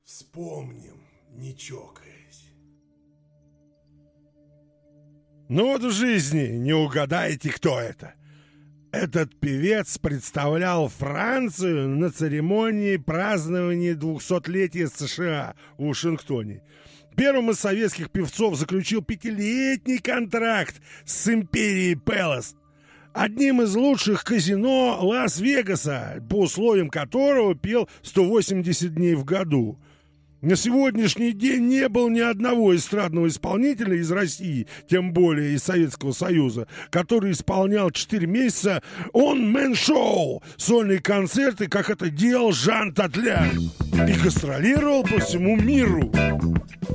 Вспомним, не чокаясь. Ну вот в жизни не угадаете, кто это. Этот певец представлял Францию на церемонии празднования 200-летия США в Вашингтоне. Первым из советских певцов заключил 5-летний контракт с империей Пэлас, одним из лучших казино Лас-Вегаса, по условиям которого пел 180 дней в году. На сегодняшний день не было ни одного эстрадного исполнителя из России, тем более из Советского Союза, который исполнял 4 месяца он-мэн-шоу, сольные концерты, как это делал Жан Татлян, и гастролировал по всему миру.